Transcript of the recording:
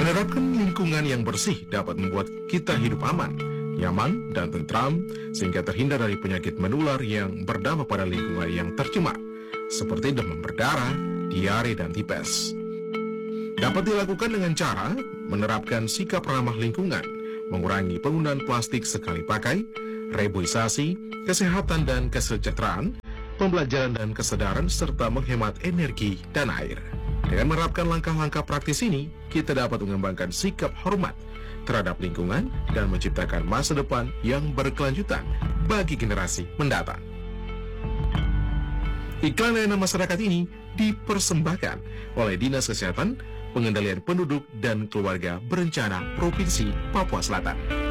Menerapkan lingkungan yang bersih dapat membuat kita hidup aman, nyaman, dan tentram, sehingga terhindar dari penyakit menular yang berdampak pada lingkungan yang tercemar, seperti demam berdarah, diare, dan tipes. Dapat dilakukan dengan cara menerapkan sikap ramah lingkungan, mengurangi penggunaan plastik sekali pakai, reboisasi, kesehatan dan kesejahteraan, pembelajaran dan kesadaran, serta menghemat energi dan air. Dengan menerapkan langkah-langkah praktis ini, kita dapat mengembangkan sikap hormat terhadap lingkungan dan menciptakan masa depan yang berkelanjutan bagi generasi mendatang. Iklan layanan masyarakat ini dipersembahkan oleh Dinas Kesehatan, Pengendalian Penduduk dan Keluarga Berencana Provinsi Papua Selatan.